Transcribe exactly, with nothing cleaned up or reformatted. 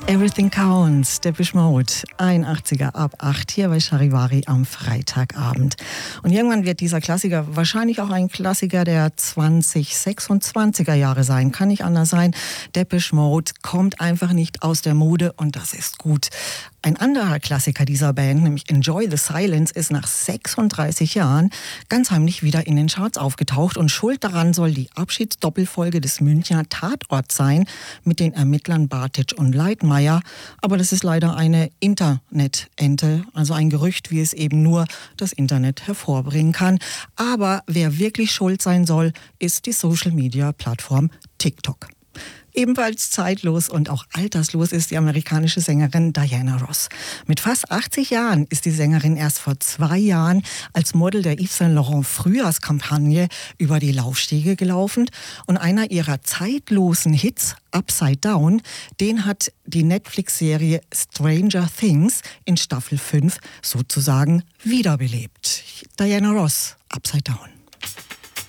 Everything Counts, Depeche Mode, einundachtziger ab acht hier bei Charivari am Freitagabend. Und irgendwann wird dieser Klassiker wahrscheinlich auch ein Klassiker der zwanzig sechsundzwanziger Jahre sein. Kann nicht anders sein. Depeche Mode kommt einfach nicht aus der Mode und das ist gut. Ein anderer Klassiker dieser Band, nämlich Enjoy the Silence, ist nach sechsunddreißig Jahren ganz heimlich wieder in den Charts aufgetaucht und schuld daran soll die Abschiedsdoppelfolge des Münchner Tatorts sein mit den Ermittlern Bartitsch und Leitmeier. Aber das ist leider eine Internetente, also ein Gerücht, wie es eben nur das Internet hervorbringen kann. Aber wer wirklich schuld sein soll, ist die Social-Media-Plattform TikTok. Ebenfalls zeitlos und auch alterslos ist die amerikanische Sängerin Diana Ross. Mit fast achtzig Jahren ist die Sängerin erst vor zwei Jahren als Model der Yves Saint Laurent Frühjahrskampagne über die Laufstege gelaufen. Und einer ihrer zeitlosen Hits, Upside Down, den hat die Netflix-Serie Stranger Things in Staffel fünf sozusagen wiederbelebt. Diana Ross, Upside Down.